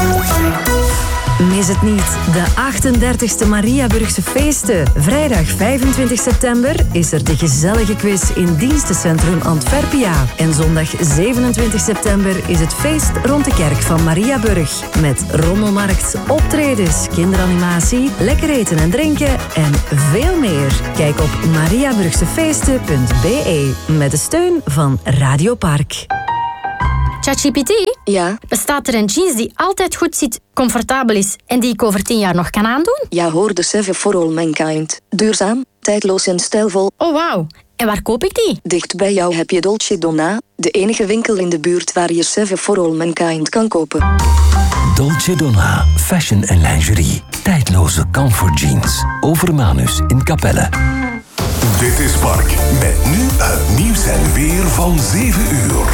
Mis het niet, de 38e Mariaburgse feesten. Vrijdag 25 september is er de gezellige quiz in Dienstencentrum Antwerpia. En zondag 27 september is het feest rond de kerk van Mariaburg. Met rommelmarkt, optredens, kinderanimatie, lekker eten en drinken en veel meer. Kijk op mariaburgsefeesten.be met de steun van Radio Park. ChatGPT? Ja? Bestaat er een jeans die altijd goed zit, comfortabel is en die ik over 10 jaar nog kan aandoen? Ja hoor, de Seven for All Mankind. Duurzaam, tijdloos en stijlvol. Oh wauw, en waar koop ik die? Dicht bij jou heb je Dolce Donna, de enige winkel in de buurt waar je Seven for All Mankind kan kopen. Dolce Donna, fashion en lingerie. Tijdloze comfort jeans. Over Manus in Capelle. Dit is Park, met nu het nieuws en weer van 7 uur.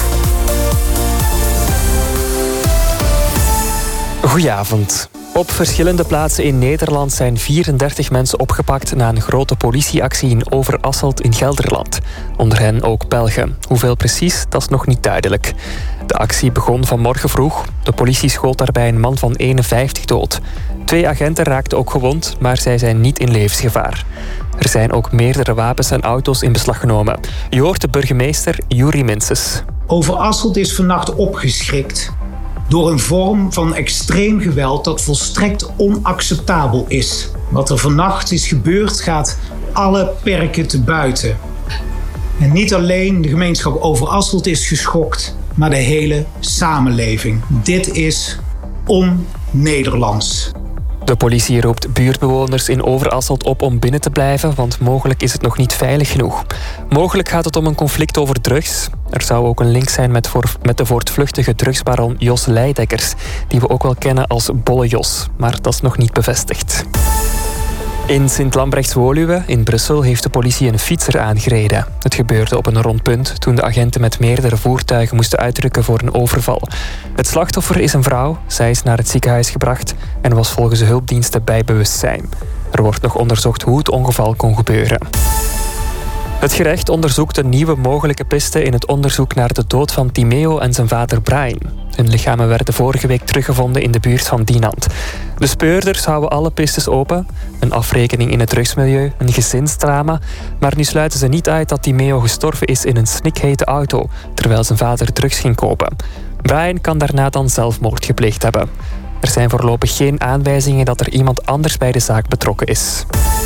Goedenavond. Op verschillende plaatsen in Nederland zijn 34 mensen opgepakt na een grote politieactie in Overasselt in Gelderland. Onder hen ook Belgen. Hoeveel precies, dat is nog niet duidelijk. De actie begon vanmorgen vroeg. De politie schoot daarbij een man van 51 dood. 2 agenten raakten ook gewond, maar zij zijn niet in levensgevaar. Er zijn ook meerdere wapens en auto's in beslag genomen. Je hoort de burgemeester Juri Minses. Overasselt is vannacht opgeschrikt door een vorm van extreem geweld dat volstrekt onacceptabel is. Wat er vannacht is gebeurd gaat alle perken te buiten. En niet alleen de gemeenschap Overasselt is geschokt, maar de hele samenleving. Dit is on-Nederlands. De politie roept buurtbewoners in Overasselt op om binnen te blijven, want mogelijk is het nog niet veilig genoeg. Mogelijk gaat het om een conflict over drugs. Er zou ook een link zijn met de voortvluchtige drugsbaron Jos Leidekkers, die we ook wel kennen als Bolle Jos, maar dat is nog niet bevestigd. In Sint-Lambrechts-Woluwe in Brussel heeft de politie een fietser aangereden. Het gebeurde op een rondpunt toen de agenten met meerdere voertuigen moesten uitrukken voor een overval. Het slachtoffer is een vrouw, zij is naar het ziekenhuis gebracht en was volgens de hulpdiensten bij bewustzijn. Er wordt nog onderzocht hoe het ongeval kon gebeuren. Het gerecht onderzoekt een nieuwe mogelijke piste in het onderzoek naar de dood van Timeo en zijn vader Brian. Hun lichamen werden vorige week teruggevonden in de buurt van Dinant. De speurders houden alle pistes open. Een afrekening in het drugsmilieu, een gezinsdrama. Maar nu sluiten ze niet uit dat Timeo gestorven is in een snikhete auto, terwijl zijn vader drugs ging kopen. Brian kan daarna dan zelfmoord gepleegd hebben. Er zijn voorlopig geen aanwijzingen dat er iemand anders bij de zaak betrokken is.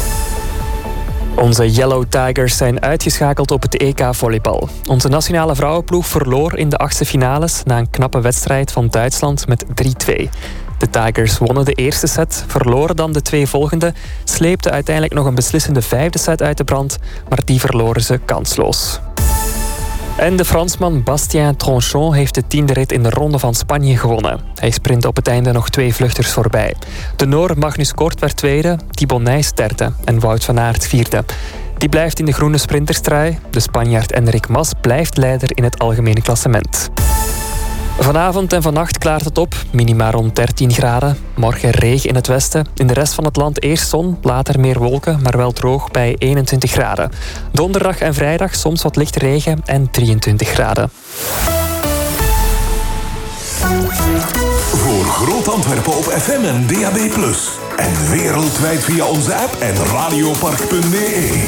Onze Yellow Tigers zijn uitgeschakeld op het EK-volleybal. Onze nationale vrouwenploeg verloor in de 8e finales na een knappe wedstrijd van Duitsland met 3-2. De Tigers wonnen de eerste set, verloren dan de 2 volgende, sleepten uiteindelijk nog een beslissende 5e set uit de brand, maar die verloren ze kansloos. En de Fransman Bastien Tronchon heeft de 10e rit in de Ronde van Spanje gewonnen. Hij sprintte op het einde nog 2 vluchters voorbij. De Noor Magnus Kort werd tweede, Thibaut Nys derde en Wout van Aert vierde. Die blijft in de groene sprinterstrui. De Spanjaard Enric Mas blijft leider in het algemene klassement. Vanavond en vannacht klaart het op, minima rond 13 graden. Morgen regen in het westen. In de rest van het land eerst zon, later meer wolken, maar wel droog bij 21 graden. Donderdag en vrijdag soms wat lichte regen en 23 graden. Voor Groot Antwerpen op FM en DAB+. En wereldwijd via onze app en radiopark.be.